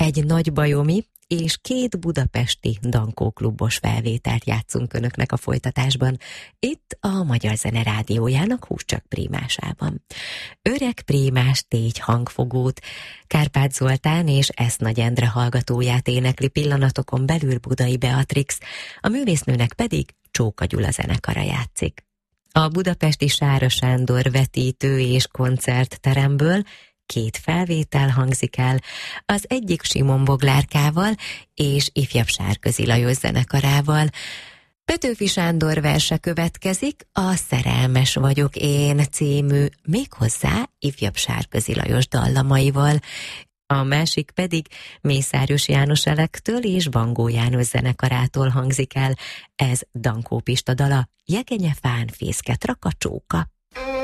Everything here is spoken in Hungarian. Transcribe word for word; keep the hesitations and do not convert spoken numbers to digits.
egy nagybajomi és két budapesti dankóklubos felvételt játszunk önöknek a folytatásban, itt a Magyar Zene Rádiójának Húscsak Prímásában. Öreg Prímás tégy hangfogót Kárpát Zoltán és Esz Nagy Endre hallgatóját énekli pillanatokon belül Budai Beatrix, a művésznőnek pedig Csóka Gyula zenekara játszik. A budapesti Sára Sándor vetítő és koncertteremből két felvétel hangzik el, az egyik Simon Boglárkával és ifjabb Sárközi Lajos zenekarával. Petőfi Sándor verse következik, a Szerelmes vagyok én című, méghozzá ifjabb Sárközi Lajos dallamaival. A másik pedig Mészáros János Elektől és Bangó János zenekarától hangzik el. Ez Dankó Pista dala, Jegenye fán fészket rak a csóka.